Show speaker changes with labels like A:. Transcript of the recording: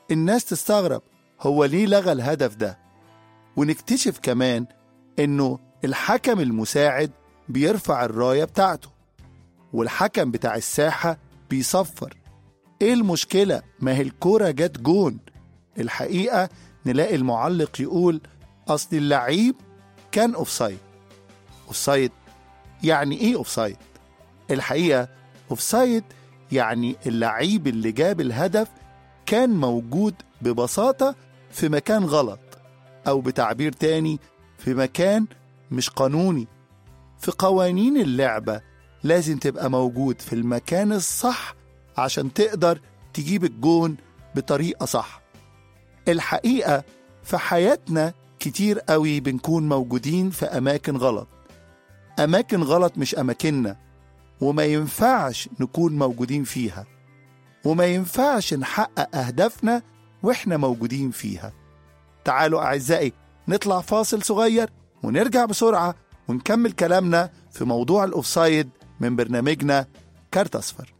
A: الناس تستغرب هو ليه لغى الهدف ده، ونكتشف كمان إنه الحكم المساعد بيرفع الراية بتاعته والحكم بتاع الساحة بيصفر. إيه المشكلة؟ ما هي الكرة جت جون. الحقيقة نلاقي المعلق يقول أصل اللعيب كان أوفسايد. أوفسايد يعني إيه أوفسايد؟ الحقيقة أوفسايد يعني اللعيب اللي جاب الهدف كان موجود ببساطة في مكان غلط، أو بتعبير تاني في مكان مش قانوني. في قوانين اللعبة لازم تبقى موجود في المكان الصح عشان تقدر تجيب الجون بطريقة صح. الحقيقة في حياتنا كتير قوي بنكون موجودين في أماكن غلط. أماكن غلط مش أماكننا، وما ينفعش نكون موجودين فيها، وما ينفعش نحقق أهدافنا وإحنا موجودين فيها. تعالوا أعزائي نطلع فاصل صغير ونرجع بسرعة ونكمل كلامنا في موضوع الأوفسايد من برنامجنا كارت أصفر.